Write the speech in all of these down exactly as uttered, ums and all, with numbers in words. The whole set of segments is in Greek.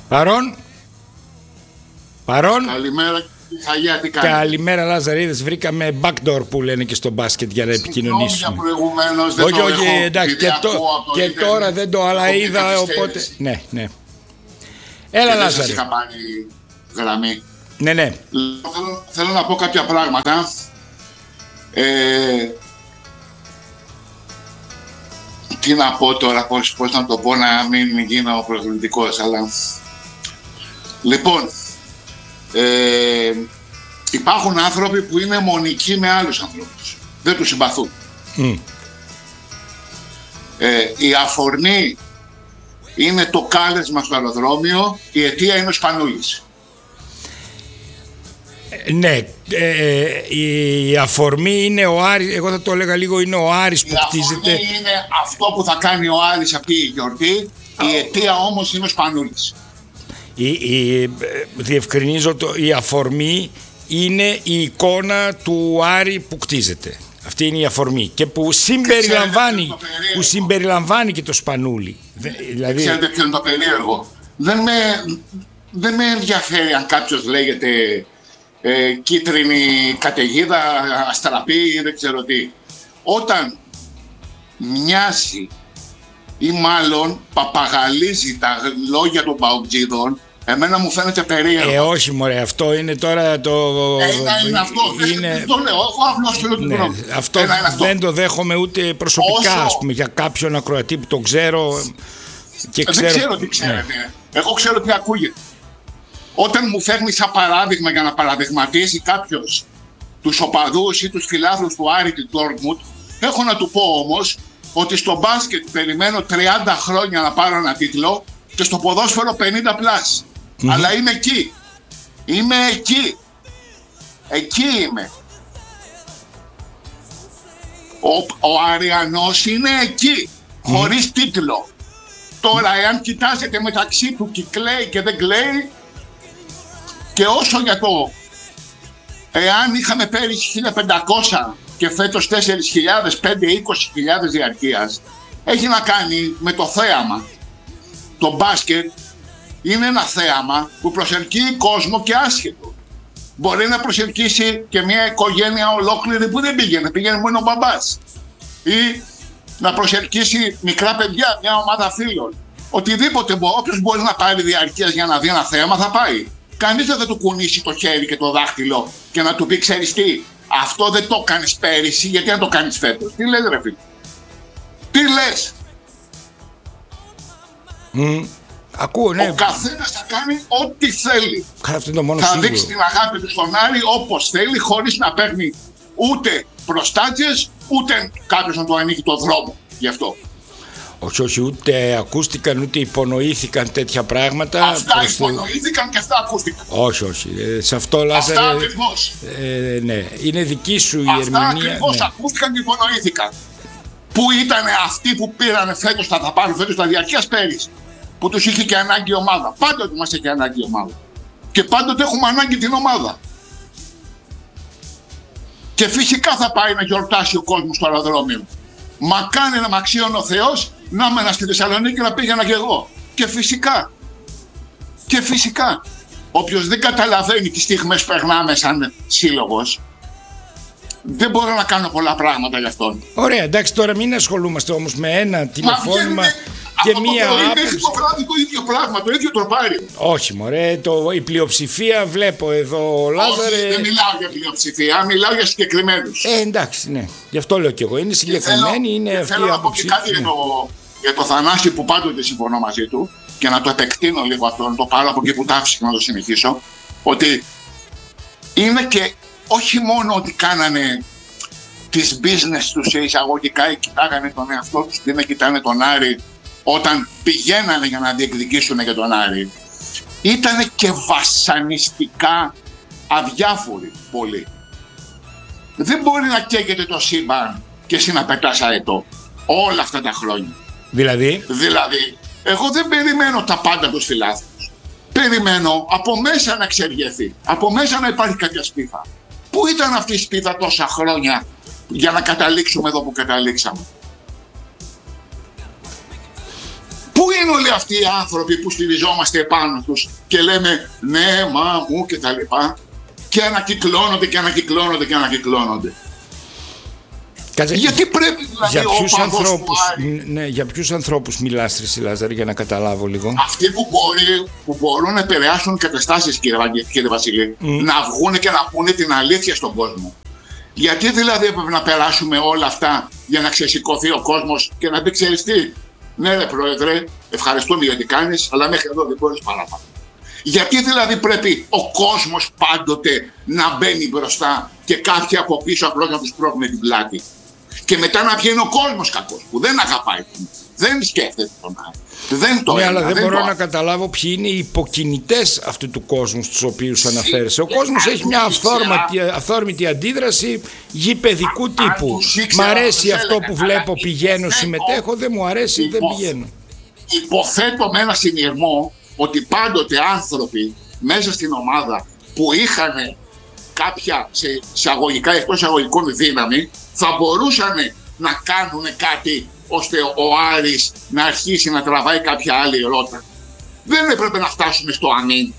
Παρόν. Παρόν. Καλημέρα. Χαγιά, τι κάνεις? Καλημέρα Λάζαρίδες, βρήκαμε backdoor που λένε και στο μπάσκετ για να επικοινωνήσουμε. Όχι, όχι, εντάξει, και, το, και ίντερνετ, τώρα δεν το, αλλά είδα, οπότε... Ναι, ναι. Έλα Λάζαρη. Δεν είχα πάρει γραμμή. Ναι, ναι. Θέλω, θέλω να πω κάποια πράγματα. Ε, τι να πω τώρα, πώς, πώς να το πω, να μην γίνω προκλητικός, αλλά... Λοιπόν... Ε, υπάρχουν άνθρωποι που είναι μονικοί με άλλους ανθρώπους. Δεν τους συμπαθούν. Mm. Ε, η αφορμή είναι το κάλεσμα στο αεροδρόμιο, η αιτία είναι ο Σπανούλης. Ε, ναι, ε, η αφορμή είναι ο Άρης, εγώ θα το έλεγα λίγο, είναι ο Άρης που χτίζεται. Η αφορμή είναι αυτό που θα κάνει ο Άρης αυτή η γιορτή, η αιτία όμως είναι ο Σπανούλης. Η, η, διευκρινίζω, το, η αφορμή είναι η εικόνα του Άρη που κτίζεται. Αυτή είναι η αφορμή και που συμπεριλαμβάνει, και που συμπεριλαμβάνει και το Σπανούλη. Δηλαδή... Ξέρετε ποιο είναι το περίεργο? Δεν με, δεν με ενδιαφέρει αν κάποιος λέγεται ε, κίτρινη καταιγίδα, αστραπή ή δεν ξέρω τι. Όταν μοιάζει ή μάλλον παπαγαλίζει τα λόγια των παουτζίδων, εμένα μου φαίνεται περίεργο. Ε, όχι μωρέ, αυτό είναι τώρα το... Ε, είναι αυτό, είναι... δεν το λέω, εγώ απλώς θέλω την γνώμη. Αυτό δεν αυτό. Το δέχομαι ούτε προσωπικά, όσο... ας πούμε, για κάποιον ακροατή που τον ξέρω και ξέρω... Δεν ξέρω τι ξέρετε, ναι. Εγώ ξέρω τι ακούγεται. Όταν μου φέρνει σαν παράδειγμα για να παραδειγματίσει κάποιος τους οπαδούς ή τους φιλάθλους του Άρη του Ντόρτμουντ, έχω να του πω όμως ότι στο μπάσκετ περιμένω τριάντα χρόνια να πάρω ένα τίτλο και στο ποδόσφαιρο πενήντα πλάς. Mm-hmm. Αλλά είμαι εκεί. Είμαι εκεί. Εκεί είμαι. Ο, ο Αριανός είναι εκεί. Mm-hmm. Χωρίς τίτλο. Τώρα εάν κοιτάζετε μεταξύ του και κλαίει και δεν κλαίει, και όσο για το εάν είχαμε πέρυσι χίλια πεντακόσια και φέτος τέσσερις χιλιάδες, πέντε με είκοσι χιλιάδες διαρκείας, έχει να κάνει με το θέαμα. Το μπάσκετ είναι ένα θέαμα που προσελκύει κόσμο και άσχετο. Μπορεί να προσελκύσει και μια οικογένεια ολόκληρη που δεν πήγαινε, πήγαινε μόνο ο μπαμπάς. Ή να προσελκύσει μικρά παιδιά, μια ομάδα φίλων. Οτιδήποτε, όποιος μπορεί να πάρει διαρκείας για να δει ένα θέαμα θα πάει. Κανείς δεν θα του κουνήσει το χέρι και το δάχτυλο και να του πει, ξέρεις τι, αυτό δεν το κάνεις πέρυσι, γιατί να το κάνεις φέτος? Τι λες ρε φίλε? Τι λες? Mm. Ακούω, ναι. Ο καθένας θα κάνει ό,τι θέλει. Αυτό είναι το μόνο θα σίγουρο. Δείξει την αγάπη του στον Άρη όπως θέλει, χωρίς να παίρνει ούτε προστάτες, ούτε κάποιος να του ανοίγει το δρόμο γι' αυτό. Όχι, όχι, ούτε ακούστηκαν ούτε υπονοήθηκαν τέτοια πράγματα. Αυτά υπονοήθηκαν το... και αυτά ακούστηκαν. Όχι, όχι. Ε, σε αυτό Λάζαρε. Αυτά ακριβώς. Ε, ναι, είναι δική σου η αυτά ερμηνεία. Αυτά ακριβώς ναι. Ακούστηκαν και υπονοήθηκαν. Πού ήταν αυτοί που πήραν φέτος, θα τα πάρουν φέτος τα διαρκείας πέρυσι? Που τους είχε και ανάγκη η ομάδα. Πάντοτε μας είχε ανάγκη η ομάδα. Και πάντοτε έχουμε ανάγκη την ομάδα. Και φυσικά θα πάει να γιορτάσει ο κόσμος στο αεροδρόμιο. Μα κάνει να μ' αξίωνε ο Θεός να ήμουν στη Θεσσαλονίκη και να πήγαινα κι εγώ. Και φυσικά. Και φυσικά. Όποιος δεν καταλαβαίνει τις στιγμές που περνάμε σαν σύλλογος, δεν μπορώ να κάνω πολλά πράγματα γι' αυτόν. Ωραία, εντάξει, τώρα μην ασχολούμαστε όμως με ένα τηλεφώνημα και από μία το πρωί άποψη. μέχρι το βράδυ το ίδιο πράγμα, το ίδιο τροπάρι. Όχι μωρέ, το, η πλειοψηφία βλέπω εδώ, Λάζαρε. Όχι, δεν μιλάω για πλειοψηφία, μιλάω για συγκεκριμένους. Ε, εντάξει, ναι, γι' αυτό λέω κι εγώ, είναι συγκεκριμένοι, είναι αυτή η άποψη. Θέλω να πω και κάτι για το, για το Θανάση που πάντοτε συμφωνώ μαζί του και να το επεκτείνω λίγο αυτό, να το πάρω από εκεί που τάφησε και να το συνεχίσω, ότι είναι και όχι μόνο ότι κάνανε τις business τους σε εισαγωγικά, κοιτάγανε τον εαυτό τους, δεν κοιτάνε τον Άρη όταν πηγαίνανε για να διεκδικήσουν για τον Άρη. Ήτανε και βασανιστικά αδιάφοροι πολύ. Δεν μπορεί να καίγεται το σύμπαν και εσύ να πετάς αετό όλα αυτά τα χρόνια. Δηλαδή? Δηλαδή, εγώ δεν περιμένω τα πάντα τους φιλάθλους. Περιμένω από μέσα να εξεργεθεί, από μέσα να υπάρχει κάποια σπίθα. Πού ήταν αυτή η σπίθα τόσα χρόνια για να καταλήξουμε εδώ που καταλήξαμε? Πού είναι όλοι αυτοί οι άνθρωποι που στηριζόμαστε επάνω τους και λέμε ναι, μα, μου και τα λοιπά, και ανακυκλώνονται και ανακυκλώνονται και ανακυκλώνονται. Κάτσε, γιατί πρέπει δηλαδή για ποιους ο ανθρώπους, Άρη, ναι, για ποιους ανθρώπους μιλάς, Ρε Λάζαρη, για να καταλάβω λίγο? αυτοί που, μπορεί, που μπορούν να επηρεάσουν καταστάσεις, κύριε, κύριε Βασίλη, mm. να βγουν και να πούνε την αλήθεια στον κόσμο. Γιατί δηλαδή έπρεπε να περάσουμε όλα αυτά για να ξεσηκωθεί ο κόσμος και να πει, ξέρεις τι, ναι ρε πρόεδρε, ευχαριστούμε γιατί κάνεις, αλλά μέχρι εδώ δεν μπορείς παραπάνω. Γιατί δηλαδή πρέπει ο κόσμος πάντοτε να μπαίνει μπροστά και κάποιοι από πίσω απλώς να τους πρόχνουν την πλάτη? Και μετά να βγαίνει ο κόσμος κακός, που δεν αγαπάει, δεν σκέφτεται τον άλλο. Δεν το ναι, ένα, αλλά δεν, δεν μπορώ το... να καταλάβω ποιοι είναι οι υποκινητές αυτού του κόσμου στους οποίους αναφέρεσαι. Ο κόσμος έχει μια αυθόρμητη, αυθόρμητη αντίδραση γηπαιδικού τύπου. Μ' αρέσει αυτό που βλέπω, πηγαίνω, συμμετέχω, δεν μου αρέσει, δεν πηγαίνω. Υποθέτω με ένα συνειρμό ότι πάντοτε άνθρωποι μέσα στην ομάδα που είχαν κάποια σε εισαγωγικά, εκτός εισαγωγικών δύναμη, θα μπορούσαν να κάνουν κάτι ώστε ο Άρης να αρχίσει να τραβάει κάποια άλλη ρότα. Δεν έπρεπε να φτάσουμε στο αμήν.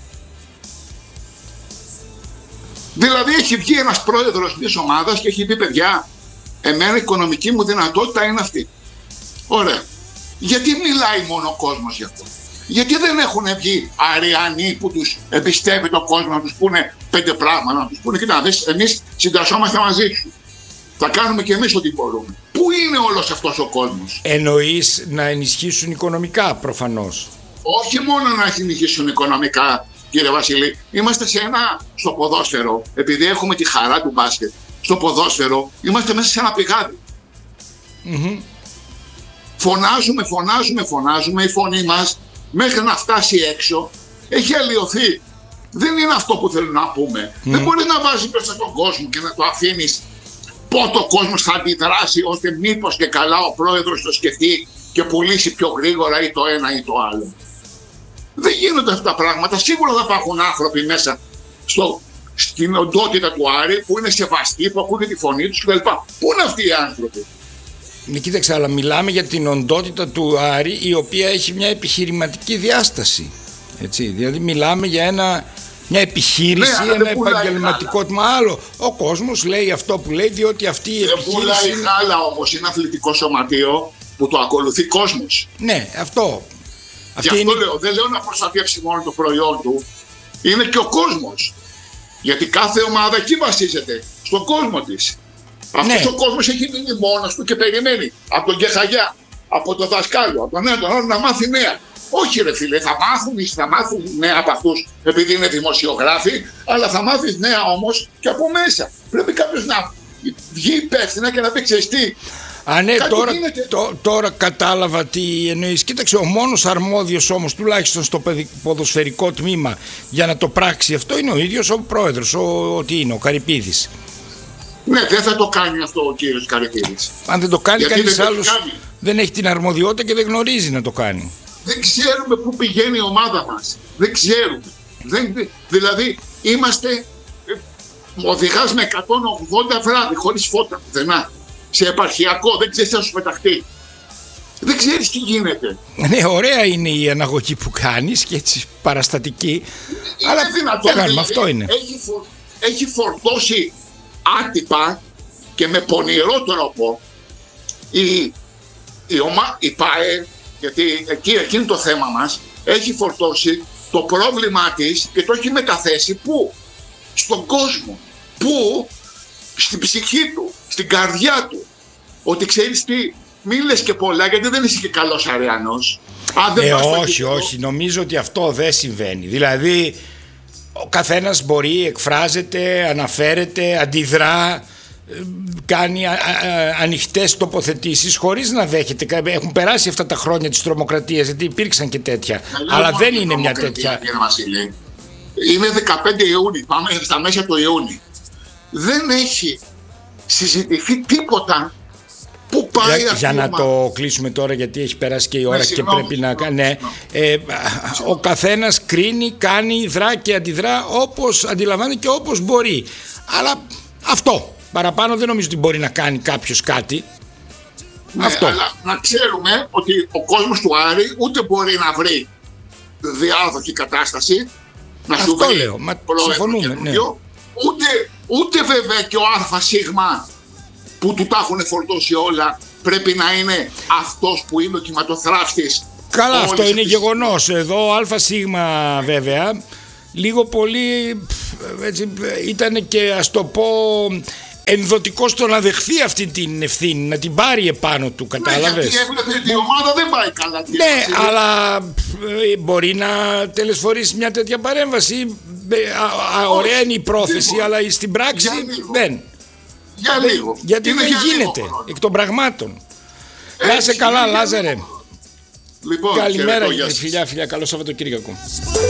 Δηλαδή έχει βγει ένας πρόεδρος μιας ομάδας και έχει πει, παιδιά, εμένα η οικονομική μου δυνατότητα είναι αυτή. Ωραία. Γιατί μιλάει μόνο ο κόσμος γι' αυτό? Γιατί δεν έχουν βγει αριανοί που τους εμπιστεύεται ο κόσμος να τους πούνε πέντε πράγματα, να τους πούνε, κοίτα, δες, εμείς συντασσόμαστε μαζί σου. Θα κάνουμε και εμείς ό,τι μπορούμε. Πού είναι όλος αυτός ο κόσμος? Εννοείς να ενισχύσουν οικονομικά, προφανώς. Όχι μόνο να ενισχύσουν οικονομικά, κύριε Βασίλη. Είμαστε σε ένα, στο ποδόσφαιρο, επειδή έχουμε τη χαρά του μπάσκετ, στο ποδόσφαιρο είμαστε μέσα σε ένα πηγάδι. Mm-hmm. Φωνάζουμε, φωνάζουμε, φωνάζουμε, η φωνή μας μέχρι να φτάσει έξω έχει αλλοιωθεί. Δεν είναι αυτό που θέλουμε να πούμε. Mm. Δεν μπορεί να βάζεις μπροστά τον κόσμο και να το αφήνεις πότε ο κόσμος θα αντιδράσει, ώστε μήπως και καλά ο πρόεδρος το σκεφτεί και πουλήσει πιο γρήγορα ή το ένα ή το άλλο. Δεν γίνονται αυτά τα πράγματα. Σίγουρα θα υπάρχουν άνθρωποι μέσα στο, στην οντότητα του Άρη που είναι σεβαστοί, που ακούνε τη φωνή τους κλπ. Πού είναι αυτοί οι άνθρωποι? Ναι, κοίταξε, αλλά μιλάμε για την οντότητα του Άρη, η οποία έχει μια επιχειρηματική διάσταση. Έτσι, δηλαδή μιλάμε για ένα, μια επιχείρηση, ναι, ένα επαγγελματικό τμήμα. Άλλο. Ο κόσμος λέει αυτό που λέει, διότι αυτή η δεν επιχείρηση. Δεν πουλάει είναι... χάλα όμως, είναι αθλητικό σωματείο που το ακολουθεί κόσμος. Ναι, αυτό. Γι' αυτό είναι... λέω, δεν λέω να προστατεύσει μόνο το προϊόν του, είναι και ο κόσμος. Γιατί κάθε ομάδα εκεί βασίζεται, στον κόσμο της. Αυτός ναι. ο κόσμος έχει μείνει μόνος του και περιμένει από τον Κεχαγιά, από τον δασκάλο, από τον ένα τον άλλο να μάθει νέα. Όχι ρε φίλε, θα μάθουν, θα μάθουν νέα από αυτούς επειδή είναι δημοσιογράφοι, αλλά θα μάθεις νέα όμως και από μέσα. Πρέπει κάποιος να βγει υπεύθυνα και να πει, ξέρεις τι. Α, ναι, τώρα, τώ, τώρα κατάλαβα τι εννοείς. Κοίταξε, ο μόνος αρμόδιος όμως, τουλάχιστον στο ποδοσφαιρικό τμήμα, για να το πράξει αυτό είναι ο ίδιος ο πρόεδρος, ο, ο, τι είναι, ο Καρυπίδης. Ναι, δεν θα το κάνει αυτό ο κύριος Καρυπίδης. Αν δεν το κάνει κανείς άλλος, δεν έχει την αρμοδιότητα και δεν γνωρίζει να το κάνει. Δεν ξέρουμε πού πηγαίνει η ομάδα μας. Δεν ξέρουμε. Δεν, δηλαδή είμαστε οδηγάς με εκατόν ογδόντα βράδυ χωρίς φώτα πουθενά. Σε επαρχιακό, δεν ξέρεις να σου πεταχτεί. Δεν ξέρεις τι γίνεται. Ναι, ωραία είναι η αναγωγή που κάνεις και έτσι παραστατική. Είναι αλλά δυνατόν, κάνουμε, αυτό είναι. Έχει, φο, έχει φορτώσει άτυπα και με πονηρό τρόπο η, η, ομα, η ΠΑΕ, γιατί εκεί, εκεί είναι το θέμα μας, έχει φορτώσει το πρόβλημά της και το έχει μεταθέσει πού? Στον κόσμο. Πού? Στην ψυχή του, στην καρδιά του. Ότι ξέρεις τι, μη λες και πολλά γιατί δεν είσαι και καλός Αριανός. Ε, όχι, όχι, νομίζω ότι αυτό δεν συμβαίνει. Δηλαδή ο καθένας μπορεί, εκφράζεται, αναφέρεται, αντιδρά, κάνει α, α, ανοιχτές τοποθετήσεις χωρίς να δέχεται. Έχουν περάσει αυτά τα χρόνια της τρομοκρατίας, γιατί υπήρξαν και τέτοια. Ε, αλλά δεν είναι μια τέτοια. Βασίλη. Είναι δεκαπέντε Ιούνιου, πάμε στα μέσα του Ιούνιου. Δεν έχει συζητηθεί τίποτα που πάει. Για, για να το κλείσουμε τώρα, γιατί έχει περάσει και η ώρα, ναι, και συγνώμη, πρέπει να κάνει. Ναι, ε, ο καθένας κρίνει, κάνει, δρά και αντιδρά όπως αντιλαμβάνει και όπως μπορεί. Αλλά αυτό, παραπάνω δεν νομίζω ότι μπορεί να κάνει κάποιος κάτι. Ναι, Αυτό. αλλά να ξέρουμε ότι ο κόσμος του Άρη ούτε μπορεί να βρει διάδοχη κατάσταση, να Αυτό σου βρει λέω, μα πρόεδρο συμφωνούμε, καινούριο, ναι. ούτε, ούτε βέβαια και ο ΑΣ που του τα έχουν φορτώσει όλα πρέπει να είναι αυτός που είναι ο κυματοθράφτης. Καλά, όλης αυτό είναι αυτής- γεγονός. Εδώ ΑΣ βέβαια λίγο πολύ έτσι, ήταν και ας το πω ενδοτικός στο να δεχθεί αυτή την ευθύνη, να την πάρει επάνω του, Ναι, κατάλαβες. γιατί έβλεπε η ομάδα δεν πάει καλά. Ναι, αλλά ε, μπορεί να τελεσφορήσει μια τέτοια παρέμβαση. Ε, α, α, ωραία είναι η πρόθεση, μπορεί. αλλά στην πράξη Για λίγο. δεν. Για λίγο. Γιατί Είναι δεν για λίγο γίνεται χρόνο. εκ των πραγμάτων. Έτσι, Να είσαι καλά, είναι για Λάζαρε. λίγο. Λοιπόν, Καλημέρα, χαιρετώ, γεια σας. φιλιά, φιλιά. Καλό Σαββατοκύριακο.